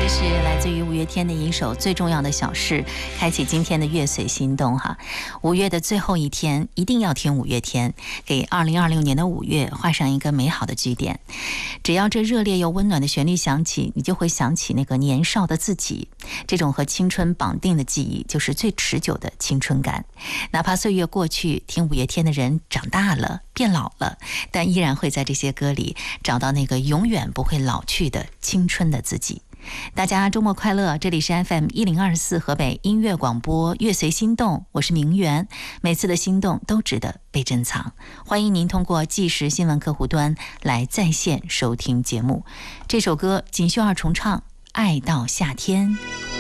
这是来自于五月天的一首最重要的小事，开启今天的乐随心动哈。5月的最后一天，一定要听五月天，给2026年的5月画上一个美好的句点。只要这热烈又温暖的旋律响起，你就会想起那个年少的自己，这种和青春绑定的记忆，就是最持久的青春感。哪怕岁月过去，听五月天的人长大了，变老了，但依然会在这些歌里找到那个永远不会老去的青春的自己。大家周末快乐，这里是 FM1024 河北音乐广播乐随心动，我是明媛。每次的心动都值得被珍藏，欢迎您通过即时新闻客户端来在线收听节目。这首歌锦绣二重唱，爱到夏天。